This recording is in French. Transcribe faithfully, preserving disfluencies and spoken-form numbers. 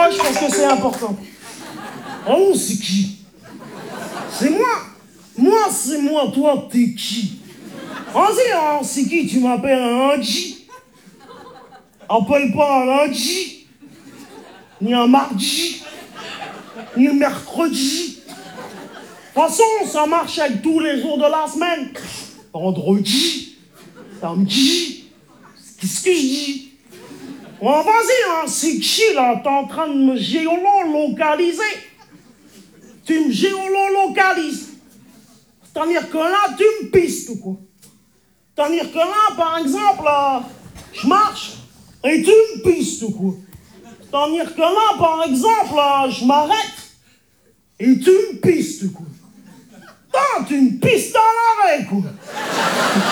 témoignage parce que c'est important. Oh, c'est qui? C'est moi. Moi, c'est moi. Toi, t'es qui? Vas-y, hein, c'est qui? Tu m'appelles un lundi? Appelle pas un lundi, ni un mardi, ni un mercredi. De toute façon, ça marche avec tous les jours de la semaine. Vendredi, samedi, qu'est-ce que je dis? Oh, vas-y, hein, c'est qui là? T'es en train de me géolocaliser. Tu me géolocalises. C'est-à-dire que là, tu me pistes, quoi. C'est-à-dire que là, par exemple, là, je marche et tu me pistes, quoi. C'est-à-dire que là, par exemple, là, je m'arrête et tu me pistes, quoi. Ah, tu me pistes à l'arrêt, quoi.